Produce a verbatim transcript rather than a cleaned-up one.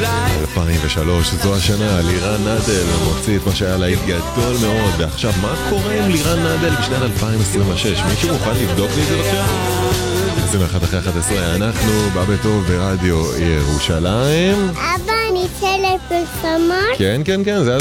אלפיים ושלוש, זו השנה, לירן נדל מוציא את מה שהיה להיט גדול מאוד. ועכשיו, מה קורה עם לירן נדל בשנת אלפיים עשרים ושש? מישהו מוכן לבדוק לי את זה בבקשה? עשרים ואחת אחרי אחת עשרה, אנחנו בא בטוב ברדיו ירושלים. אבא, אני אצא לפרסומות? כן, כן, כן, זה